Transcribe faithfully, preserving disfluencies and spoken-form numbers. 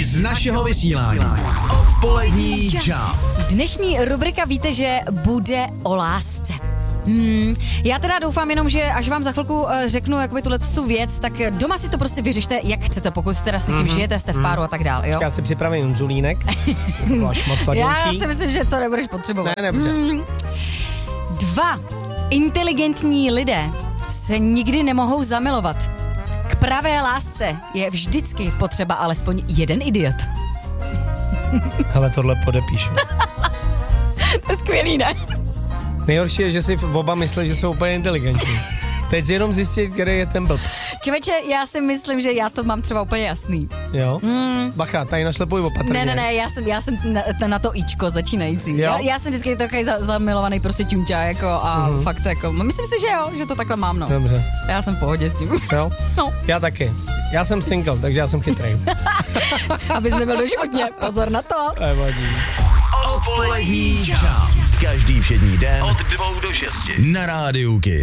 z našeho vysílání. Odpolední čau. Dnešní rubrika víte, že bude o lásce. Hmm, já teda doufám jenom, že až vám za chvilku uh, řeknu jakoby tuhle tu věc, tak doma si to prostě vyřešte, jak chcete, pokud teda s někým mm-hmm. žijete, jste v páru a tak dál, jo? Já si připravím inzulínek. Až moc Já si myslím, že to nebudeš potřebovat. Ne, nebudeš. Hmm. Dva inteligentní lidé se nikdy nemohou zamilovat. K pravé lásce je vždycky potřeba alespoň jeden idiot. Hele, tohle podepíšu. To je skvělý, ne? Nejhorší je, že si oba myslí, že jsou úplně inteligentní. Teď jenom zjistit, který je ten blb. Člověče, já si myslím, že já to mám třeba úplně jasný. Jo? Mm. Bacha, tady našlepuj opatrně. Ne, ne, ne, já jsem, já jsem na, na to ičko začínající. Já, já jsem vždycky takový za, zamilovaný prostě ťunťa, jako a mm. fakt jako, myslím si, že jo, že to takhle mám, no. Dobře. Já jsem v pohodě s tím. Jo? No. Já taky. Já jsem single, takže já jsem chytrý. Abys nebyl doživotně, pozor na to. Nevadí. Odpolední čau. Každý všední den od dvou do šesti na rádiu Kiss.